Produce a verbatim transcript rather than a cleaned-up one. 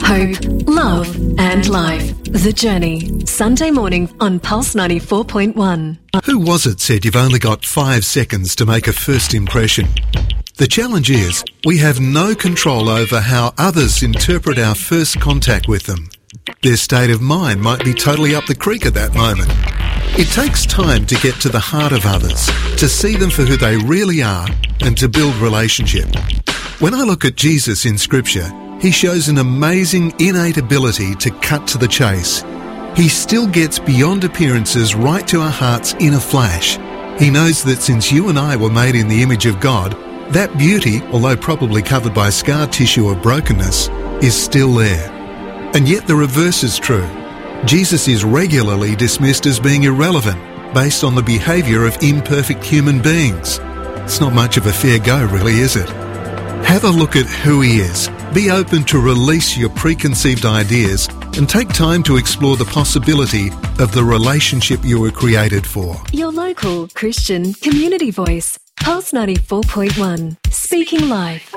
hope, love and life. The Journey. Sunday morning on Pulse ninety-four point one. Who was it said you've only got five seconds to make a first impression? The challenge is we have no control over how others interpret our first contact with them. Their state of mind might be totally up the creek at that moment. It takes time to get to the heart of others, to see them for who they really are, and to build relationship. When I look at Jesus in Scripture, he shows an amazing innate ability to cut to the chase. He still gets beyond appearances right to our hearts in a flash. He knows that since you and I were made in the image of God, that beauty, although probably covered by scar tissue of brokenness, is still there. And yet the reverse is true. Jesus is regularly dismissed as being irrelevant based on the behaviour of imperfect human beings. It's not much of a fair go, really, is it? Have a look at who he is. Be open to release your preconceived ideas and take time to explore the possibility of the relationship you were created for. Your local Christian community voice. Pulse ninety-four point one. Speaking life.